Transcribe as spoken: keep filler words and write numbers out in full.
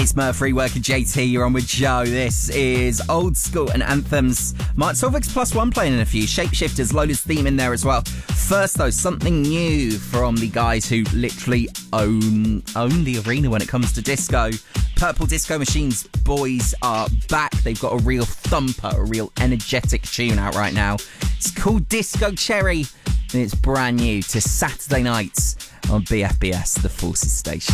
It's Murphy, working J T, you're on with Joe. This is Old School and Anthems. Mark Solveig's Plus One playing in a few. Shapeshifters, Lola's theme in there as well. First though, something new from the guys who literally own, own the arena when it comes to disco. Purple Disco Machine's boys are back. They've got a real thumper, a real energetic tune out right now. It's called Disco Cherry and it's brand new to Saturday nights on B F B S, the Forces Station.